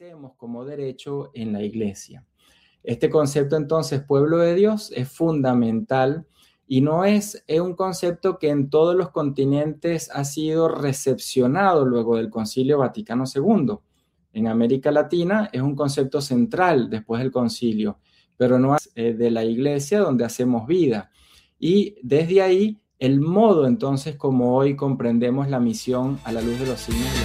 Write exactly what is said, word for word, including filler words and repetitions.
establecemos como derecho en la Iglesia. Este concepto, entonces, pueblo de Dios, es fundamental y no es, es un concepto que en todos los continentes ha sido recepcionado luego del Concilio Vaticano segundo. En América Latina es un concepto central después del concilio, pero no es eh, de la Iglesia donde hacemos vida. Y desde ahí, el modo entonces como hoy comprendemos la misión a la luz de los signos.